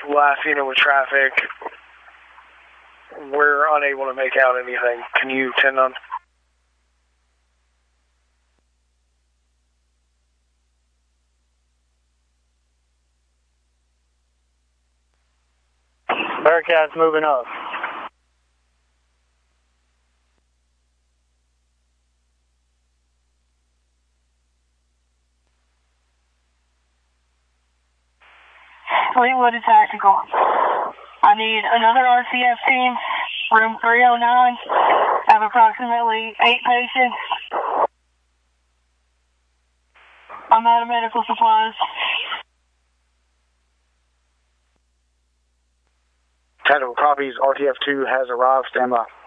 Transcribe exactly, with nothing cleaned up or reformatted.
last seen it with traffic. We're unable to make out anything. Can you tend on? Bearcat's moving up. Fleetwood is tactical. I need another R C F team, room three oh nine. I have approximately eight patients. I'm out of medical supplies. Tactical copies. R T F two has arrived. Stand by.